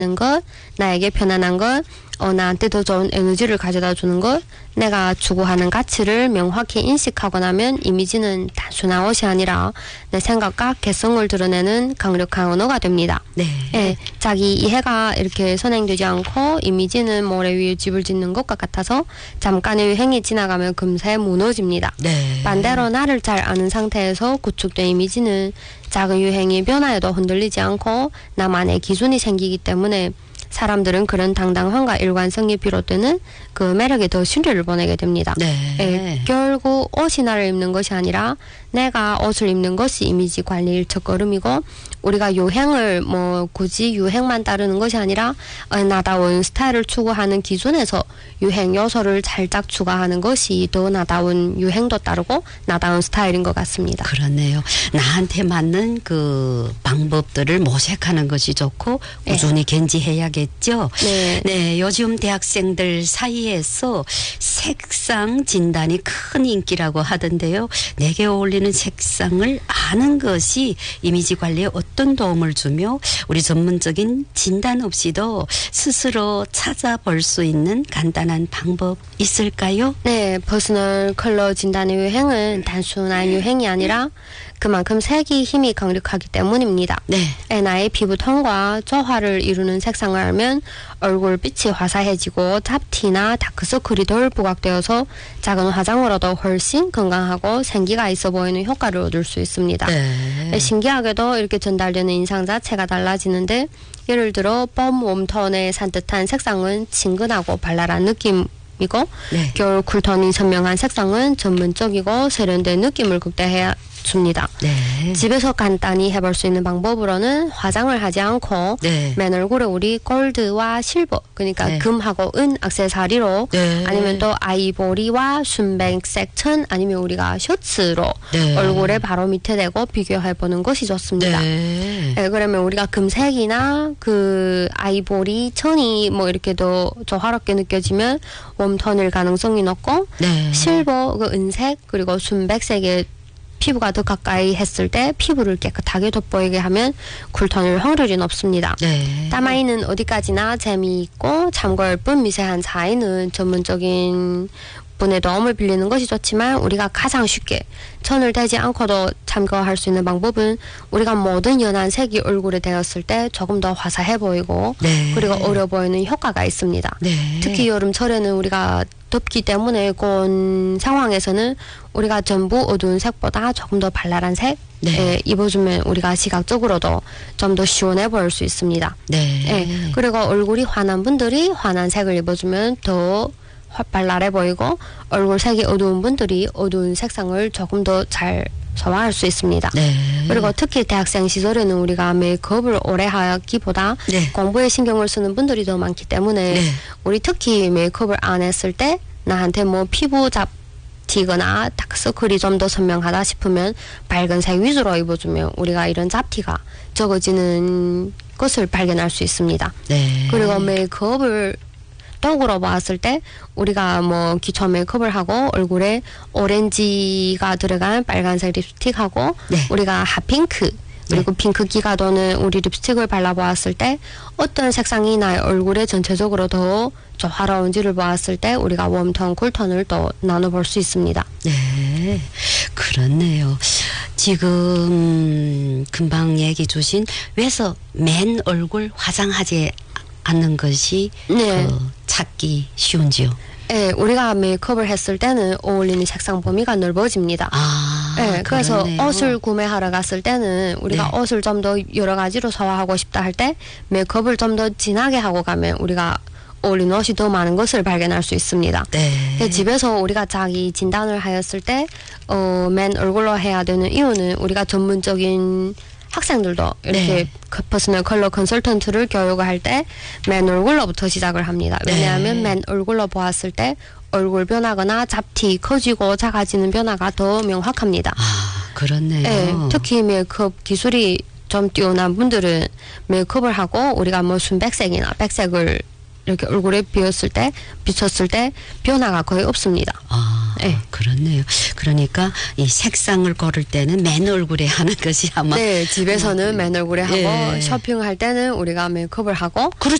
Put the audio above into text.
것, 나에게 편안한 것, 나한테 더 좋은 에너지를 가져다 주는 것, 내가 추구하는 가치를 명확히 인식하고 나면 이미지는 단순한 옷이 아니라 내 생각과 개성을 드러내는 강력한 언어가 됩니다. 네. 예, 자기 이해가 이렇게 선행되지 않고 이미지는 모래 위에 집을 짓는 것과 같아서 잠깐의 유행이 지나가면 금세 무너집니다. 네. 반대로 나를 잘 아는 상태에서 구축된 이미지는 작은 유행이 변화에도 흔들리지 않고 나만의 기준이 생기기 때문에 사람들은 그런 당당함과 일관성이 비롯되는 그 매력에 더 신뢰를 보내게 됩니다. 네. 예, 결국 옷이 나를 입는 것이 아니라 내가 옷을 입는 것이 이미지 관리의 첫걸음이고 우리가 유행을 굳이 유행만 따르는 것이 아니라 나다운 스타일을 추구하는 기준에서 유행 요소를 살짝 추가하는 것이 더 나다운 유행도 따르고 나다운 스타일인 것 같습니다. 그렇네요. 나한테 맞는 그 방법들을 모색하는 것이 좋고 꾸준히 견지해야겠죠. 네. 네, 요즘 대학생들 사이에서 색상 진단이 큰 인기라고 하던데요. 내게 어울리는 색상을 아는 것이 이미지 관리에 어떤 도움을 주며 우리 전문적인 진단 없이도 스스로 찾아볼 수 있는 간단한 방법 있을까요? 네, 퍼스널 컬러 진단의 유행은 단순한 유행이 아니라 그만큼 색이 힘이 강력하기 때문입니다. 네. 나의 피부톤과 조화를 이루는 색상을 알면 얼굴빛이 화사해지고 잡티나 다크서클이 덜 부각되어서 작은 화장으로도 훨씬 건강하고 생기가 있어 보이는 효과를 얻을 수 있습니다. 네. 신기하게도 이렇게 전달되는 인상 자체가 달라지는데 예를 들어 봄 웜톤의 산뜻한 색상은 친근하고 발랄한 느낌 이고 네. 겨울 쿨톤이 선명한 색상은 전문적이고 세련된 느낌을 극대해 줍니다. 네. 집에서 간단히 해볼 수 있는 방법으로는 화장을 하지 않고 네. 맨 얼굴에 우리 골드와 실버 그러니까 네. 금하고 은 액세서리로 네. 아니면 또 아이보리와 순백색 천 아니면 우리가 셔츠로 네. 얼굴에 바로 밑에 대고 비교해보는 것이 좋습니다. 네. 네, 그러면 우리가 금색이나 그 아이보리 천이 이렇게 더 조화롭게 느껴지면 웜톤일 가능성이 높고 네. 실버, 그 은색 그리고 순백색의 피부가 더 가까이 했을 때 피부를 깨끗하게 돋보이게 하면 쿨톤일 확률이 높습니다. 네. 따마이는 어디까지나 재미있고 참고할 뿐 미세한 차이는 전문적인 분의 도움을 빌리는 것이 좋지만 우리가 가장 쉽게 천을 대지 않고도 참고할 수 있는 방법은 우리가 모든 연한 색이 얼굴에 대었을 때 조금 더 화사해 보이고 네. 그리고 어려 보이는 효과가 있습니다. 네. 특히 여름철에는 우리가 덥기 때문에 그런 상황에서는 우리가 전부 어두운 색보다 조금 더 발랄한 색 네. 입어주면 우리가 시각적으로도 좀 더 시원해 보일 수 있습니다. 네. 그리고 얼굴이 환한 분들이 환한 색을 입어주면 더 발랄해 보이고 얼굴 색이 어두운 분들이 어두운 색상을 조금 더 잘 소화할 수 있습니다. 네. 그리고 특히 대학생 시절에는 우리가 메이크업을 오래 하기보다 네. 공부에 신경을 쓰는 분들이 더 많기 때문에 네. 우리 특히 메이크업을 안 했을 때 나한테 피부 잡티거나 다크서클이 좀 더 선명하다 싶으면 밝은색 위주로 입어주면 우리가 이런 잡티가 적어지는 것을 발견할 수 있습니다. 네. 그리고 메이크업을 도구로 봤을 때 우리가 기초 메이크업을 하고 얼굴에 오렌지가 들어간 빨간색 립스틱하고 네. 우리가 핫핑크 그리고 핑크기가 도는 우리 립스틱을 발라보았을 때 어떤 색상이 나의 얼굴에 전체적으로 더 조화로운지를 보았을 때 우리가 웜톤, 쿨톤을 또 나눠볼 수 있습니다. 네, 그렇네요. 지금 금방 얘기 주신 왜서 맨 얼굴 화장하지 않는 것이 네. 찾기 쉬운지요? 네, 우리가 메이크업을 했을 때는 어울리는 색상 범위가 넓어집니다. 네, 그래서 그러네요. 옷을 구매하러 갔을 때는 우리가 네. 옷을 좀 더 여러 가지로 소화하고 싶다 할 때 메이크업을 좀 더 진하게 하고 가면 우리가 어울리는 옷이 더 많은 것을 발견할 수 있습니다. 네. 집에서 우리가 자기 진단을 하였을 때 맨 얼굴로 해야 되는 이유는 우리가 전문적인 학생들도 이렇게 네. 퍼스널 컬러 컨설턴트를 교육할 때 맨 얼굴로부터 시작을 합니다. 왜냐하면 네. 맨 얼굴로 보았을 때 얼굴 변화거나 잡티, 커지고 작아지는 변화가 더 명확합니다. 그렇네요. 네, 특히 메이크업 기술이 좀 뛰어난 분들은 메이크업을 하고 우리가 순백색이나 백색을 이렇게 얼굴에 비쳤을 때 변화가 거의 없습니다. 네. 그렇네요. 그러니까 이 색상을 고를 때는 맨 얼굴에 하는 것이 아마 네, 집에서는 맨 얼굴에 하고 예. 쇼핑할 때는 우리가 메이크업을 하고